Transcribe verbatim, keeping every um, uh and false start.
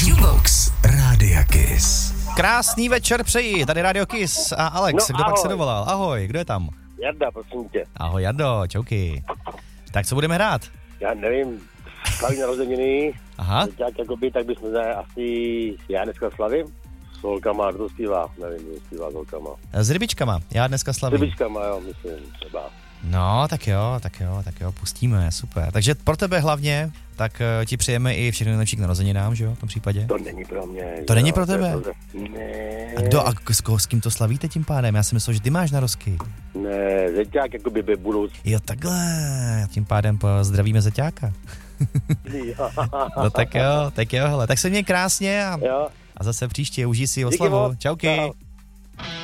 Q-Box Rádia Kiss. Krásný večer přeji, tady Radio Kiss a Alex, No, kdo ahoj. pak se dovolal? Ahoj, kdo je tam? Jarda, prosím tě. Ahoj Jardo, čauky. Tak co budeme hrát? Já nevím, slaví narozeniny, Aha, tak jakoby, tak bychom ne, asi, já dneska slavím s holkama, kdo to zpívá, nevím, kdo zpívá s holkama. s rybičkama, já dneska S slavím. rybičkama, jo, myslím, třeba. No, tak jo, tak jo, tak jo, pustíme, super. Takže pro tebe hlavně, tak uh, ti přejeme i všechno nejlepší k narozeninám, že jo, v tom případě? To není pro mě. To jo, není pro tebe? je pro- Ne. A kdo, a s, koho- s kým to slavíte tím pádem? Já si myslel, že ty máš narozky. Ne, zeťák jakoby by budou... Jo, takhle, tím pádem zdravíme zeťáka. No tak jo, tak jo, hele, tak se měj krásně a, Jo, a zase příště, užij si díky oslavu. moc. Čauky. Čau.